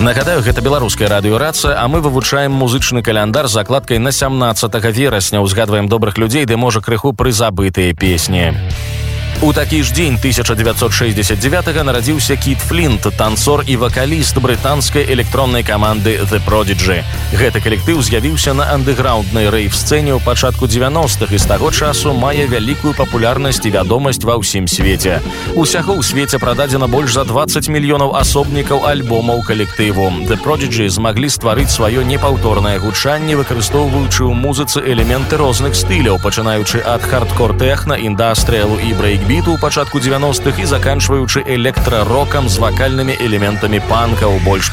Нагадаю, гэта беларуская радыёрацыя, а мы вывучаем музычны каляндар з закладкай на 17 верасня. Узгадваем добрых людзей, ды можа крыху прызабытыя песні. У такі ж дзень 1969-га нарадзіўся Кіт Флінт, танцор і вакаліст брытанскай электроннай каманды The Prodigy. Гэты калектыў з'явіўся на андэграўнднай рэйв-сцэне ў пачатку 90-х і з таго часу мае вялікую папулярнасць і вядомасць ва ўсім свеце. Усяго ў свеце прададзена больш за 20 мільёнаў асобнікаў альбомаў калектыву. The Prodigy змаглі стварыць сваё непаўторнае гучанне, выкарыстоўваючы ў музыцы элементы розных стыляў, пачынаючы ад хардкор-тэхна, індастрыялу і брейк-біту ў пачатку 90-х і заканчваючы электрарокам з вакальнымі элементамі панка ў больш